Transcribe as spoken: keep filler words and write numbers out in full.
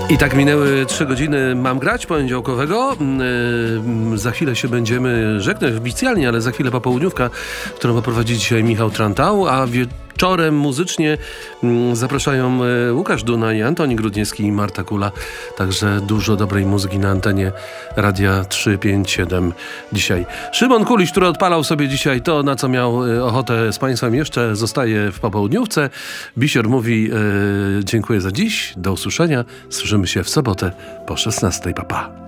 I tak minęły trzy godziny Mam grać poniedziałkowego. Yy, za chwilę się będziemy żegnać oficjalnie, ale za chwilę popołudniówka, którą poprowadzi dzisiaj Michał Trantał, a wieczorem muzycznie yy, zapraszają yy, Łukasz Dunaj, Antoni Grudniewski i Marta Kula. Także dużo dobrej muzyki na antenie Radia trzysta pięćdziesiąt siedem dzisiaj. Szymon Kuliś, który odpalał sobie dzisiaj to, na co miał yy, ochotę z Państwem, jeszcze zostaje w popołudniówce. Bisior mówi yy, dziękuję za dziś, do usłyszenia. Słyszymy się w sobotę po szesnastej. Pa, pa.